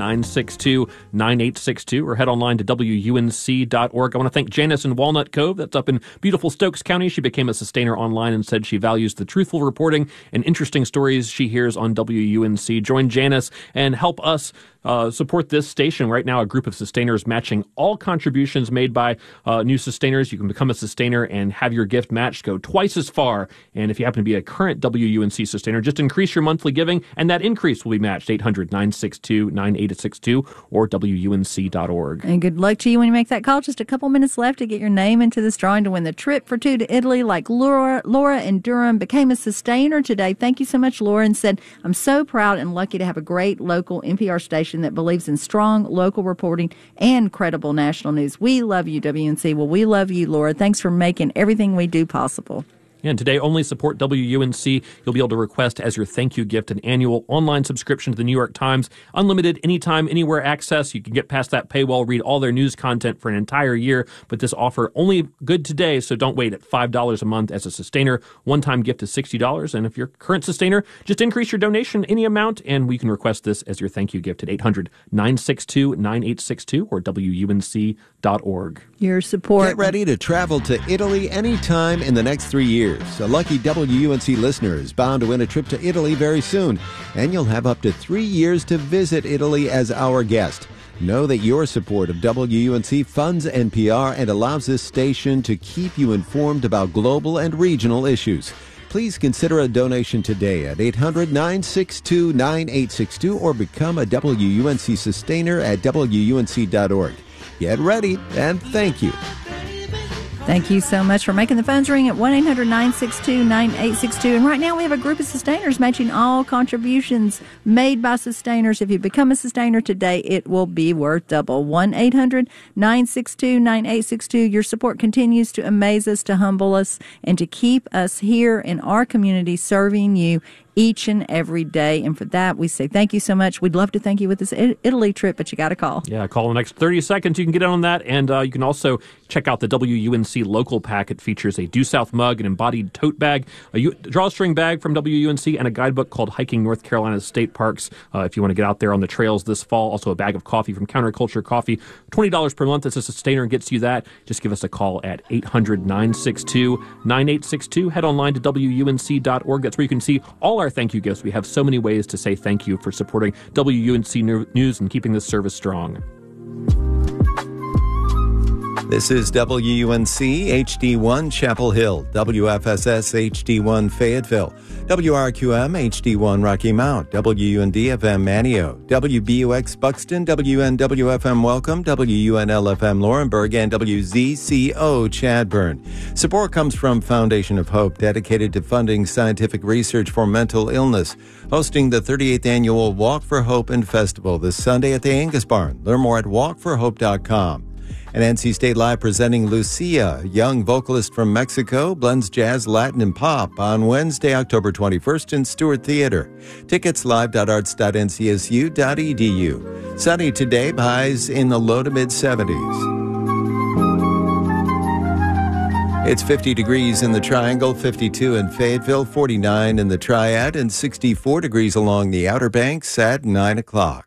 800-962-9862 or head online to WUNC.org. I want to thank Janice in Walnut Cove. That's up in beautiful Stokes County. She became a sustainer online and said she values the truthful reporting and interesting stories she hears on WUNC. Join Janice and help us support this station. Right now, a group of sustainers matching all contributions made by new sustainers. You can become a sustainer and have your gift matched go twice as far. And if you happen to be a current WUNC sustainer, just increase your monthly giving, and that increase will be matched. 800-962-9862 or WUNC.org. And good luck to you when you make that call. Just a couple minutes left to get your name into this drawing to win the trip for two to Italy, like Laura in Durham became a sustainer today. Thank you so much, Laura, and said, I'm so proud and lucky to have a great local NPR station that believes in strong local reporting and credible national news. We love you, WUNC. Well, we love you, Laura. Thanks for making everything we do possible. And today, only support WUNC. You'll be able to request as your thank you gift an annual online subscription to the New York Times. Unlimited, anytime, anywhere access. You can get past that paywall, read all their news content for an entire year. But this offer only good today, so don't wait. At $5 a month as a sustainer, one-time gift is $60. And if you're a current sustainer, just increase your donation any amount, and we can request this as your thank you gift at 800-962-9862 or WUNC.org. Your support. Get ready to travel to Italy anytime in the next 3 years. A lucky WUNC listener is bound to win a trip to Italy very soon, and you'll have up to 3 years to visit Italy as our guest. Know that your support of WUNC funds NPR and allows this station to keep you informed about global and regional issues. Please consider a donation today at 800-962-9862 or become a WUNC sustainer at WUNC.org. Get ready, and thank you. Thank you so much for making the phones ring at 1-800-962-9862. And right now we have a group of sustainers matching all contributions made by sustainers. If you become a sustainer today, it will be worth double. 1-800-962-9862. Your support continues to amaze us, to humble us, and to keep us here in our community serving you each and every day. And for that, we say thank you so much. We'd love to thank you with this Italy trip, but you got to call. Yeah, call in the next 30 seconds. You can get on that. And you can also check out the WUNC local pack. It features a Due South mug, an embodied tote bag, a drawstring bag from WUNC, and a guidebook called Hiking North Carolina's State Parks. If you want to get out there on the trails this fall. Also a bag of coffee from Counterculture Coffee. $20 per month as a sustainer gets you that. Just give us a call at 800-962-9862. Head online to WUNC.org. That's where you can see all our thank you gifts. We have so many ways to say thank you for supporting WUNC News and keeping this service strong. This is WUNC HD1 Chapel Hill, WFSS HD1 Fayetteville, WRQM HD1 Rocky Mount, WUND-FM Manio, WBUX Buxton, WNWFM Welcome, WUNL-FM Laurinburg, and WZCO Chadburn. Support comes from Foundation of Hope, dedicated to funding scientific research for mental illness, hosting the 38th Annual Walk for Hope and Festival this Sunday at the Angus Barn. Learn more at walkforhope.com. And NC State Live presenting Lucia, a young vocalist from Mexico, blends jazz, Latin, and pop on Wednesday, October 21st in Stewart Theater. Tickets live.arts.ncsu.edu. Sunny today, highs in the low to mid-70s. It's 50 degrees in the Triangle, 52 in Fayetteville, 49 in the Triad, and 64 degrees along the Outer Banks at 9 o'clock.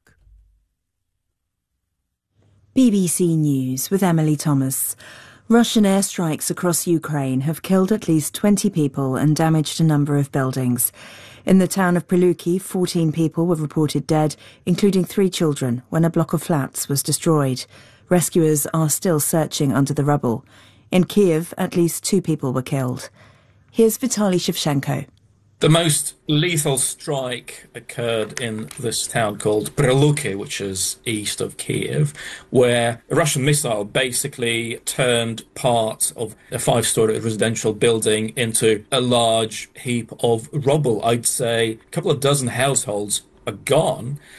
BBC News with Emily Thomas. Russian airstrikes across Ukraine have killed at least 20 people and damaged a number of buildings. In the town of Prilupki, 14 people were reported dead, including 3 children, when a block of flats was destroyed. Rescuers are still searching under the rubble. In Kiev, at least 2 people were killed. Here's Vitaly Shevchenko. The most lethal strike occurred in this town called Prilupki, which is east of Kiev, where a Russian missile basically turned part of a 5-story residential building into a large heap of rubble. I'd say a couple of dozen households are gone.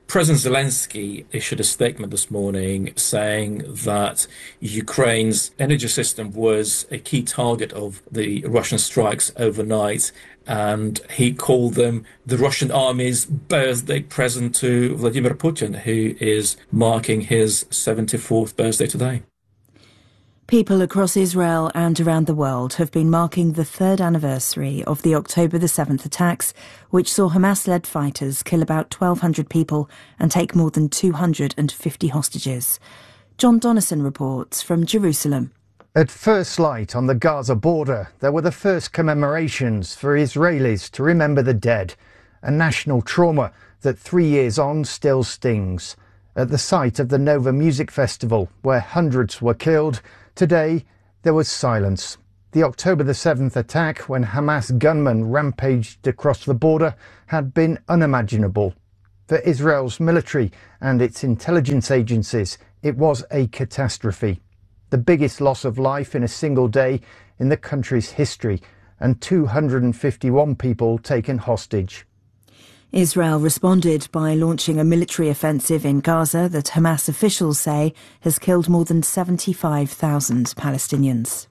President Zelensky issued a statement this morning saying that Ukraine's energy system was a key target of the Russian strikes overnight, and he called them the Russian army's birthday present to Vladimir Putin, who is marking his 74th birthday today. People across Israel and around the world have been marking the third anniversary of the October the 7th attacks, which saw Hamas-led fighters kill about 1,200 people and take more than 250 hostages. John Donnison reports from Jerusalem. At first light on the Gaza border, there were the first commemorations for Israelis to remember the dead, a national trauma that 3 years on still stings. At the site of the Nova Music Festival, where hundreds were killed, today, there was silence. The October the 7th attack, when Hamas gunmen rampaged across the border, had been unimaginable. For Israel's military and its intelligence agencies, it was a catastrophe. The biggest loss of life in a single day in the country's history, and 251 people taken hostage. Israel responded by launching a military offensive in Gaza that Hamas officials say has killed more than 75,000 Palestinians.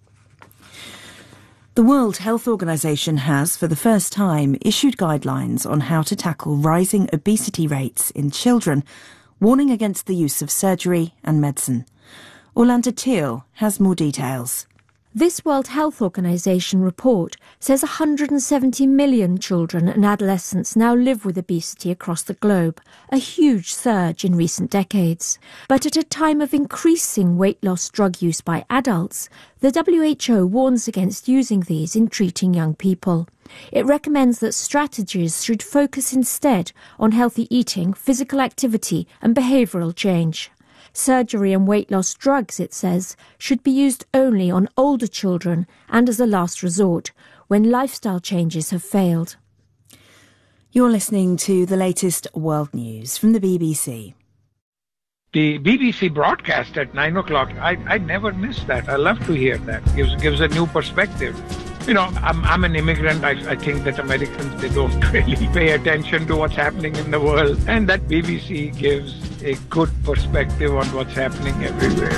The World Health Organization has, for the first time, issued guidelines on how to tackle rising obesity rates in children, warning against the use of surgery and medicine. Orlando Teal has more details. This World Health Organization report says 170 million children and adolescents now live with obesity across the globe, a huge surge in recent decades. But at a time of increasing weight loss drug use by adults, the WHO warns against using these in treating young people. It recommends that strategies should focus instead on healthy eating, physical activity and behavioral change. Surgery and weight loss drugs, it says, should be used only on older children and as a last resort, when lifestyle changes have failed. You're listening to the latest world news from the BBC. The BBC broadcast at 9 o'clock, I never miss that. I love to hear that. Gives a new perspective. You know, I'm an immigrant. I think that Americans, they don't really pay attention to what's happening in the world. And that BBC gives a good perspective on what's happening everywhere.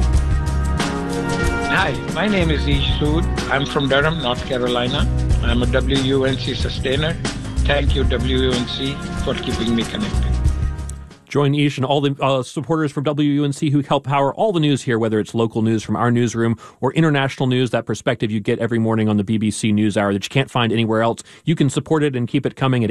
Hi, my name is Ish Sood. I'm from Durham, North Carolina. I'm a WUNC sustainer. Thank you, WUNC, for keeping me connected. Join Ish and all the supporters from WUNC who help power all the news here, whether it's local news from our newsroom or international news, that perspective you get every morning on the BBC NewsHour that you can't find anywhere else. You can support it and keep it coming at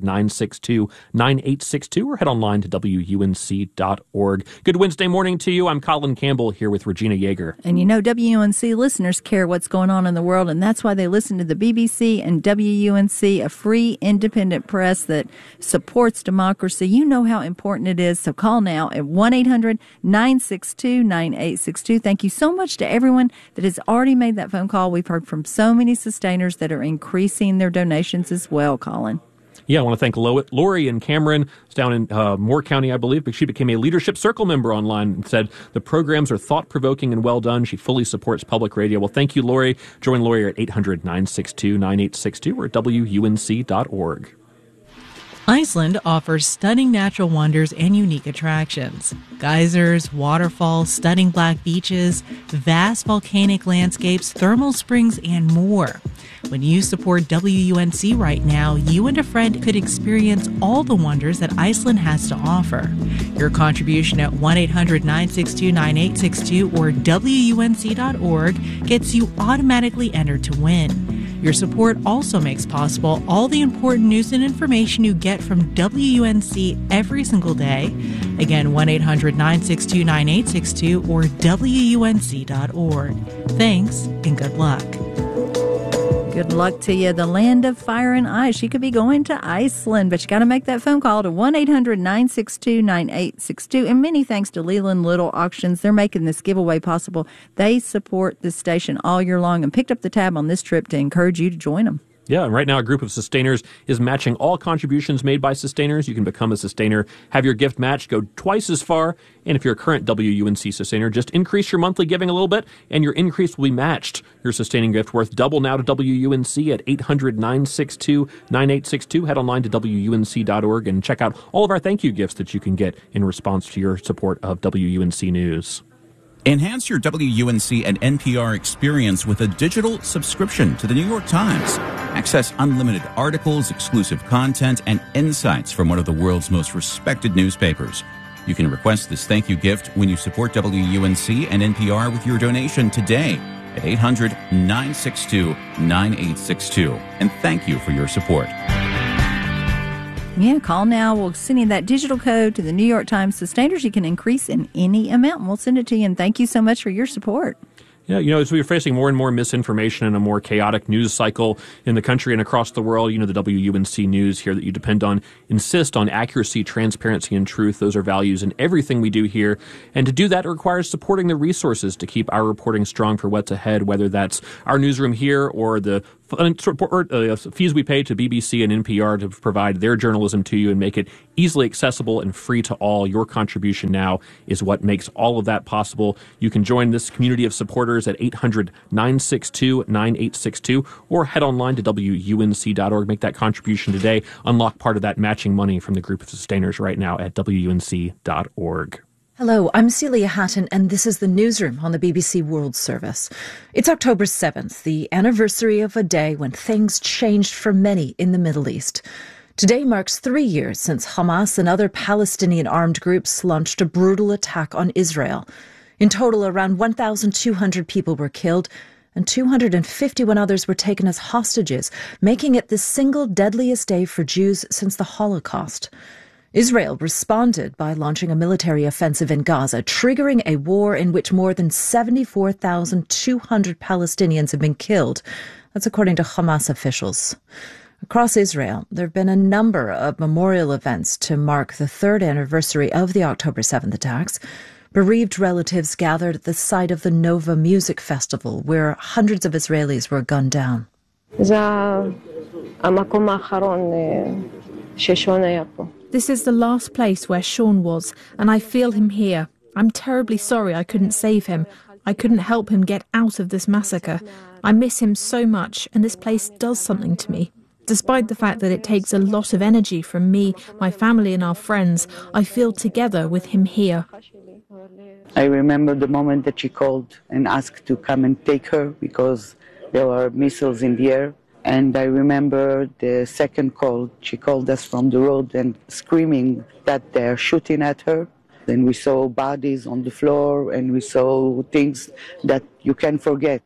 800-962-9862 or head online to WUNC.org. Good Wednesday morning to you. I'm Colin Campbell here with Regina Yeager. And you know, WUNC listeners care what's going on in the world, and that's why they listen to the BBC and WUNC, a free, independent press that supports democracy. You know how important it is, so call now at 1-800-962-9862. Thank you so much to everyone that has already made that phone call. We've heard from so many sustainers that are increasing their donations as well, Colin. Yeah, I want to thank Lori and Cameron. It's down in Moore County, I believe, but she became a Leadership Circle member online and said the programs are thought-provoking and well done. She fully supports public radio. Well, thank you, Lori. Join Lori at 800-962-9862 or at WUNC.org. Iceland offers stunning natural wonders and unique attractions. Geysers, waterfalls, stunning black beaches, vast volcanic landscapes, thermal springs, and more. When you support WUNC right now, you and a friend could experience all the wonders that Iceland has to offer. Your contribution at 1-800-962-9862 or WUNC.org gets you automatically entered to win. Your support also makes possible all the important news and information you get from WUNC every single day. Again, 1-800-962-9862 or WUNC.org. Thanks and good luck. Good luck to you. The land of fire and ice. You could be going to Iceland, but you got to make that phone call to 1-800-962-9862. And many thanks to Leland Little Auctions. They're making this giveaway possible. They support this station all year long and picked up the tab on this trip to encourage you to join them. Yeah, and right now a group of sustainers is matching all contributions made by sustainers. You can become a sustainer, have your gift matched, go twice as far. And if you're a current WUNC sustainer, just increase your monthly giving a little bit, and your increase will be matched. Your sustaining gift worth double now to WUNC at 800-962-9862. Head online to WUNC.org and check out all of our thank you gifts that you can get in response to your support of WUNC News. Enhance your WUNC and NPR experience with a digital subscription to the New York Times. Access unlimited articles, exclusive content, and insights from one of the world's most respected newspapers. You can request this thank you gift when you support WUNC and NPR with your donation today at 800-962-9862. And thank you for your support. Yeah, call now. We'll send you that digital code to the New York Times Sustainers. You can increase in any amount, and we'll send it to you. And thank you so much for your support. Yeah, as we're facing more and more misinformation and a more chaotic news cycle in the country and across the world, the WUNC News here that you depend on insist on accuracy, transparency, and truth. Those are values in everything we do here. And to do that, it requires supporting the resources to keep our reporting strong for what's ahead, whether that's our newsroom here or the fees we pay to BBC and NPR to provide their journalism to you and make it easily accessible and free to all. Your contribution now is what makes all of that possible. You can join this community of supporters at 800-962-9862 or head online to WUNC.org. Make that contribution today. Unlock part of that matching money from the group of sustainers right now at WUNC.org. Hello, I'm Celia Hatton, and this is the Newsroom on the BBC World Service. It's October 7th, the anniversary of a day when things changed for many in the Middle East. Today marks 3 years since Hamas and other Palestinian armed groups launched a brutal attack on Israel. In total, around 1,200 people were killed, and 251 others were taken as hostages, making it the single deadliest day for Jews since the Holocaust. Israel responded by launching a military offensive in Gaza, triggering a war in which more than 74,200 Palestinians have been killed. That's according to Hamas officials. Across Israel, there have been a number of memorial events to mark the third anniversary of the October 7th attacks. Bereaved relatives gathered at the site of the Nova Music Festival, where hundreds of Israelis were gunned down. This is the last place where Sean was, and I feel him here. I'm terribly sorry I couldn't save him. I couldn't help him get out of this massacre. I miss him so much, and this place does something to me. Despite the fact that it takes a lot of energy from me, my family and our friends, I feel together with him here. I remember the moment that she called and asked to come and take her because there were missiles in the air. And I remember the second call. She called us from the road and screaming that they're shooting at her. Then we saw bodies on the floor and we saw things that you can forget.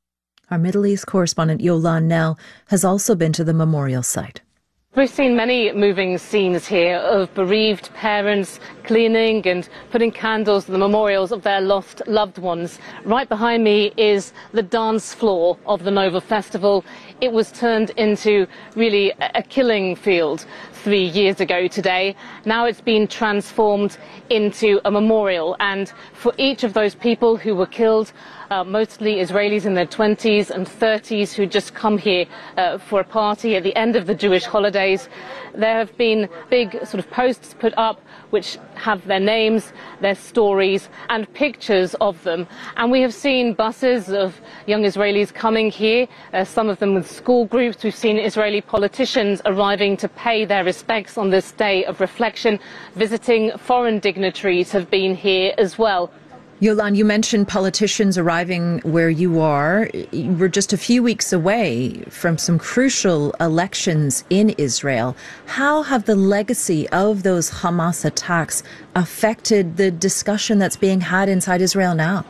Our Middle East correspondent Yolan Nell has also been to the memorial site. We've seen many moving scenes here of bereaved parents cleaning and putting candles to the memorials of their lost loved ones. Right behind me is the dance floor of the Nova Festival. It was turned into really a killing field 3 years ago today. Now it's been transformed into a memorial, and for each of those people who were killed, mostly Israelis in their 20s and 30s who just come here for a party at the end of the Jewish holidays. There have been big sort of posts put up which have their names, their stories and pictures of them. And we have seen buses of young Israelis coming here, some of them with school groups. We've seen Israeli politicians arriving to pay their respects on this day of reflection. Visiting foreign dignitaries have been here as well. Yolan, you mentioned politicians arriving where you are. We're just a few weeks away from some crucial elections in Israel. How have the legacy of those Hamas attacks affected the discussion that's being had inside Israel now?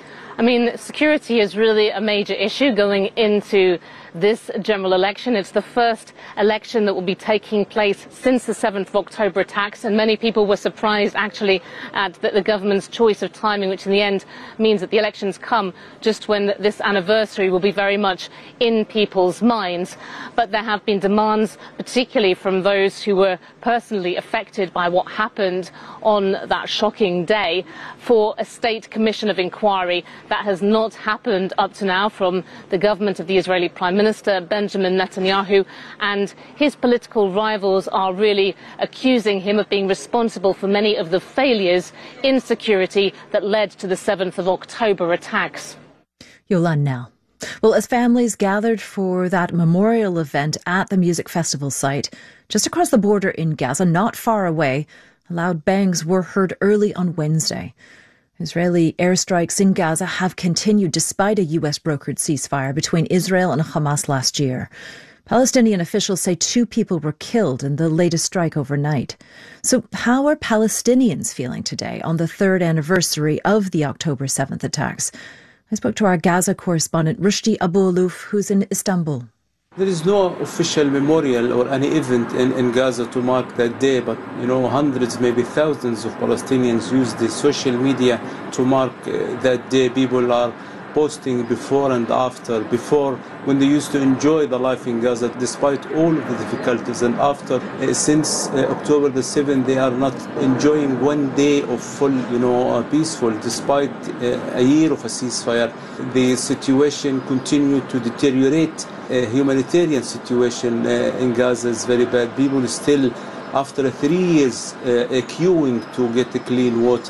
I mean, security is really a major issue going into this general election. It's the first election that will be taking place since the 7th of October attacks, and many people were surprised actually at the government's choice of timing, which in the end means that the elections come just when this anniversary will be very much in people's minds. But there have been demands, particularly from those who were personally affected by what happened on that shocking day, for a state commission of inquiry. That has not happened up to now from the government of the Israeli Prime Minister Benjamin Netanyahu, and his political rivals are really accusing him of being responsible for many of the failures in security that led to the 7th of October attacks. Yolan now. Well, as families gathered for that memorial event at the music festival site, just across the border in Gaza, not far away, loud bangs were heard early on Wednesday. Israeli airstrikes in Gaza have continued despite a US-brokered ceasefire between Israel and Hamas last year. Palestinian officials say 2 people were killed in the latest strike overnight. So how are Palestinians feeling today on the 3rd anniversary of the October 7th attacks? I spoke to our Gaza correspondent Rushdie Abu-Alouf, who's in Istanbul. There is no official memorial or any event in Gaza to mark that day, but hundreds, maybe thousands of Palestinians use the social media to mark that day. People are posting before and after, before when they used to enjoy the life in Gaza despite all of the difficulties, and after since October the 7th they are not enjoying one day of full peaceful despite a year of a ceasefire. The situation continued to deteriorate. Humanitarian situation in Gaza is very bad. People still, after 3 years, queuing to get clean water.